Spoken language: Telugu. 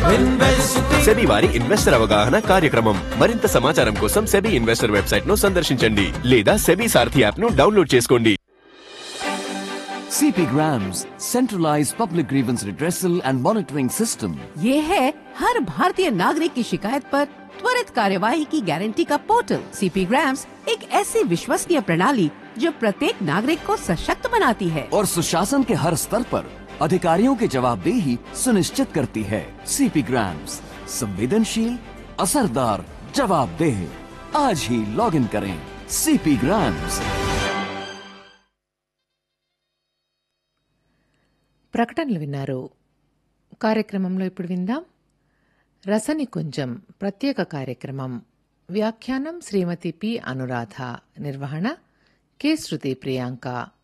సెబీ వారి ఇన్వెస్టర్ అవగాహన కార్యక్రమం. మరింత సమాచారం కోసం సెబీ ఇన్వెస్టర్ వెబ్సైట్ ను సందర్శించండి లేదా సెబీ సారథి యాప్ ను డౌన్లోడ్ చేసుకోండి. CP Grams, centralized public grievance redressal and monitoring system. ये है हर भारतीय नागरिक की शिकायत पर त्वरित कार्यवाही की गारंटी का पोर्टल। सीपी ग्राम्स एक ऐसी विश्वसनीय प्रणाली जो प्रत्येक नागरिक को सशक्त बनाती है और सुशासन के हर स्तर पर अधिकारियों की जवाबदेही सुनिश्चित करती है। CP Grams, संवेदनशील, असरदार, जवाबदेह। आज ही लॉग इन करें CP Grams। ప్రకటనలు విన్నారు. కార్యక్రమంలో ఇప్పుడు విందాం రసనికుంజం ప్రత్యేక కార్యక్రమం. వ్యాఖ్యానం శ్రీమతి పి అనురాధ, నిర్వహణ కె శృతి ప్రియాంక.